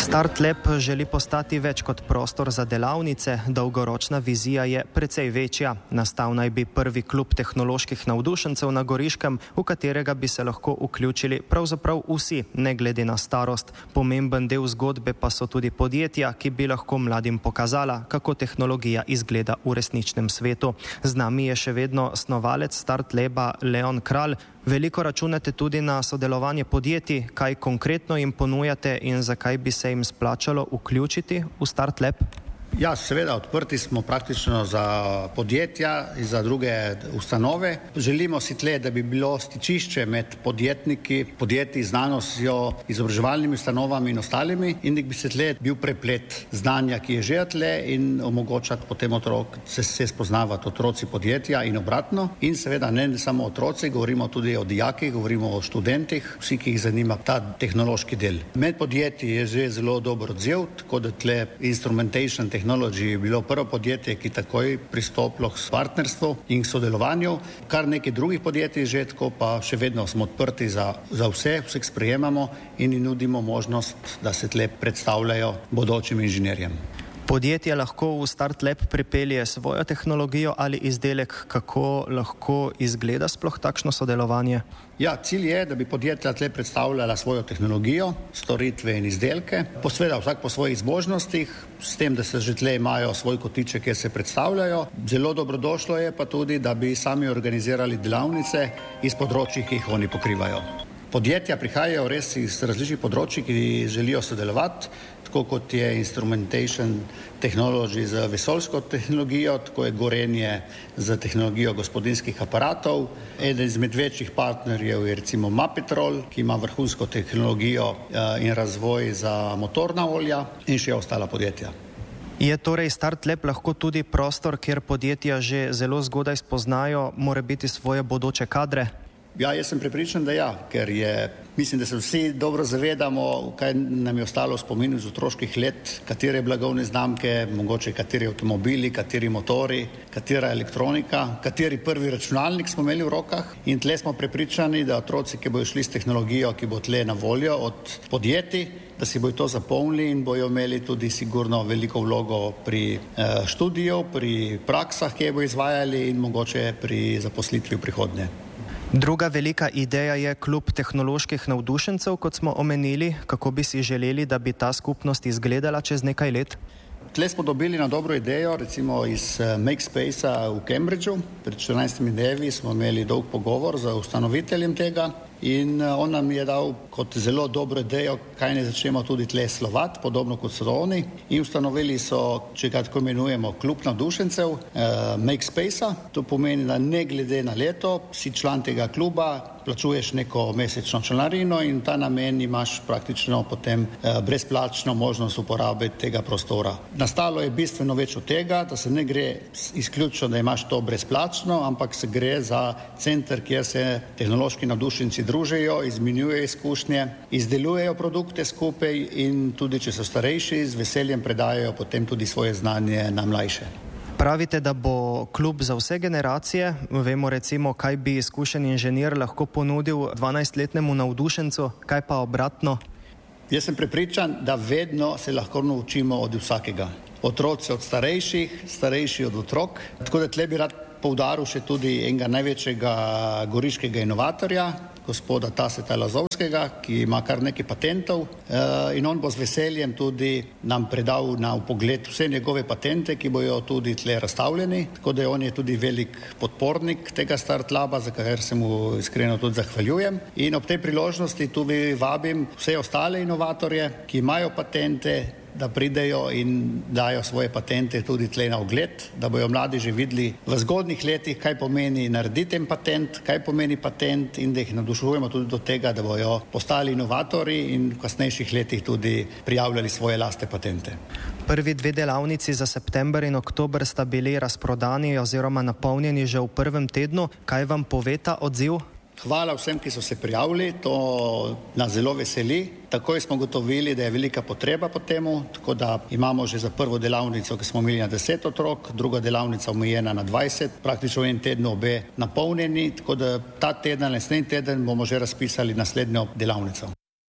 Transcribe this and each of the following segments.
StartLab želi postati več kot prostor za delavnice, dolgoročna vizija je precej večja. Nastal naj bi prvi klub tehnoloških navdušencev na Goriškem, v katerega bi se lahko vključili pravzaprav vsi, ne glede na starost. Pomemben del zgodbe pa so tudi podjetja, ki bi lahko mladim pokazala, kako tehnologija izgleda v resničnem svetu. Z nami je še vedno snovalec StartLaba Leon Kralj. Veliko računate tudi na sodelovanje podjetij, kaj konkretno jim ponujate in zakaj bi se jim splačalo vključiti v StartLab? Ja, seveda, odprti smo praktično za podjetja in za druge ustanove. Želimo si tle, da bi bilo stičišče med podjetji, znanostjo, izobraževalnimi ustanovami in ostalimi in da bi se tle bil preplet znanja, ki je že tle in omogočati potem se spoznavati otroci podjetja in obratno. In seveda ne samo otroci, govorimo tudi o dijakih, govorimo o študentih, vsi, ki jih zanima ta tehnološki del. Med podjetji je že zelo dober odziv, tako da tle Instrumentation Technology je bilo prvo podjetje, ki takoj pristopilo k partnerstvu in k sodelovanju. Kar nekaj drugih podjetij že, tako pa še vedno smo odprti za vse sprejemamo in jim nudimo možnost, da se tle predstavljajo bodočim inženirjem. Podjetje lahko v StartLab pripelje svojo tehnologijo ali izdelek, kako lahko izgleda sploh takšno sodelovanje? Ja, cilj je, da bi podjetja tle predstavljala svojo tehnologijo, storitve in izdelke, posveda vsak po svojih zmožnostih, s tem, da se že tle imajo svoj kotiček, kjer se predstavljajo. Zelo dobrodošlo je pa tudi, da bi sami organizirali delavnice iz področij, ki jih oni pokrivajo. Podjetja prihajajo res iz različnih področij, ki želijo sodelovati, tako kot je Instrumentation Technology z vesoljsko tehnologijo, tako je Gorenje z tehnologijo gospodinjskih aparatov. Eden izmed večjih partnerjev je recimo Mapetrol, ki ima vrhunsko tehnologijo in razvoj za motorna olja in še ostala podjetja. Je torej StartLab lahko tudi prostor, kjer podjetja že zelo zgodaj spoznajo morebiti svoje bodoče kadre? Ja, jaz sem prepričan, da ja, ker mislim, da se vsi dobro zavedamo, kaj nam je ostalo v spominu iz otroških let, katere blagovne znamke, mogoče kateri avtomobili, kateri motori, katera elektronika, kateri prvi računalnik smo imeli v rokah in tle smo prepričani, da otroci, ki bojo šli s tehnologijo, ki bo tle na voljo od podjetij, da si bojo to zapolnili in bojo imeli tudi sigurno veliko vlogo pri študiju, pri praksah, ki bojo izvajali in mogoče pri zaposlitvi v prihodnje. Druga velika ideja je klub tehnoloških navdušencev, kot smo omenili. Kako bi si želeli, da bi ta skupnost izgledala čez nekaj let? Tle smo dobili na dobro idejo, recimo iz Makespacea v Cambridgeu. Pred 14 dnevi smo imeli dolg pogovor z ustanoviteljem tega in on nam je dal kot zelo dobro idejo, kaj ne začnemo tudi tle slovati, podobno kot so oni. In ustanovili so, če ga tako imenujemo, klub navdušencev Makespacea. To pomeni, da ne glede na leto, si član tega kluba, plačuješ neko mesečno članarino in ta namen imaš praktično potem brezplačno možnost uporabe tega prostora. Nastalo je bistveno več od tega, da se ne gre izključno, da imaš to brezplačno, ampak se gre za center, kjer se tehnološki navdušenci družijo, izmenjujejo izkušnje, izdelujejo produkte skupaj in tudi, če so starejši, z veseljem predajajo potem tudi svoje znanje na mlajše. Pravite, da bo klub za vse generacije. Vemo recimo, kaj bi izkušen inženir lahko ponudil 12-letnemu navdušencu, kaj pa obratno? Jaz sem prepričan, da vedno se lahko naučimo od vsakega. Otroci od starejših, starejši od otrok. Tako da tle bi rad poudaril še tudi enega največjega goriškega inovatorja, gospoda Taseta Lazovskega, ki ima kar nekaj patentov in on bo z veseljem tudi nam predal na vpogled vse njegove patente, ki bojo tudi tle razstavljeni, tako da on je tudi velik podpornik tega StartLaba, za kar se mu iskreno tudi zahvaljujem. In ob tej priložnosti tudi vabim vse ostale inovatorje, ki imajo patente, da pridejo in dajo svoje patente tudi tle na ogled, da bojo mladi že videli v zgodnjih letih, kaj pomeni narediti en patent, kaj pomeni patent in da jih navdušujemo tudi do tega, da bojo postali inovatorji in v kasnejših letih tudi prijavljali svoje lastne patente. Prvi dve delavnici za september in oktober sta bili razprodani oziroma napolnjeni že v prvem tednu. Kaj vam pove ta odziv? Hvala vsem, ki so se prijavili, to nas zelo veseli. Takoj smo gotovili, da je velika potreba po temu, tako da imamo že za prvo delavnico, ki smo imeli na 10 otrok, druga delavnica omejena na 20, praktično v en teden obe napolnjeni, tako da ta teden, naslednji teden bomo že razpisali naslednjo delavnico.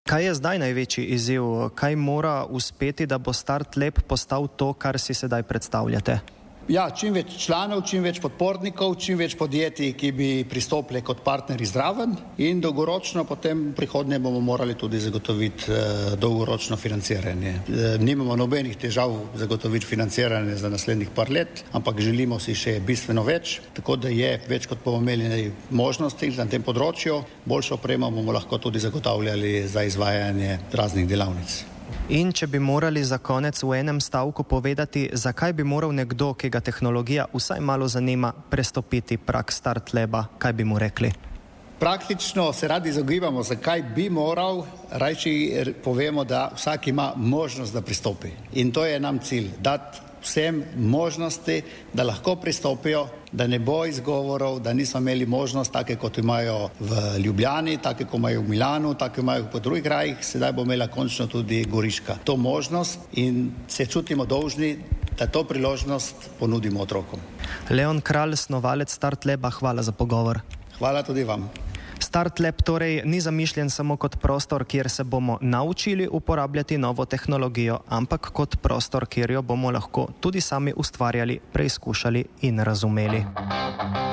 Kaj je zdaj največji izziv? Kaj mora uspeti, da bo StartLab postal to, kar si sedaj predstavljate? Ja, čim več članov, čim več podpornikov, čim več podjetij, ki bi pristopili kot partnerji zraven in dolgoročno potem v prihodnje bomo morali tudi zagotoviti dolgoročno financiranje. Nimamo nobenih težav zagotoviti financiranje za naslednjih par let, ampak želimo si še bistveno več, tako da je več kot bomo imeli možnosti na tem področju, boljšo opremo bomo lahko tudi zagotavljali za izvajanje raznih delavnic. In če bi morali za konec v enem stavku povedati, zakaj bi moral nekdo, ki ga tehnologija vsaj malo zanima, prestopiti prag StartLaba, kaj bi mu rekli? Praktično se radi izogibamo, zakaj bi moral, rajši povemo, da vsak ima možnost, da pristopi. In to je nam cilj, dati vsem možnosti, da lahko pristopijo, da ne bo izgovorov, da niso imeli možnost take, kot imajo v Ljubljani, take, kot imajo v Milanu, take imajo po drugih krajih, sedaj bo imela končno tudi Goriška to možnost in se čutimo dolžni, da to priložnost ponudimo otrokom. Leon Kralj, snovalec StartLaba, hvala za pogovor. Hvala tudi vam. StartLab torej ni zamišljen samo kot prostor, kjer se bomo naučili uporabljati novo tehnologijo, ampak kot prostor, kjer jo bomo lahko tudi sami ustvarjali, preizkušali in razumeli.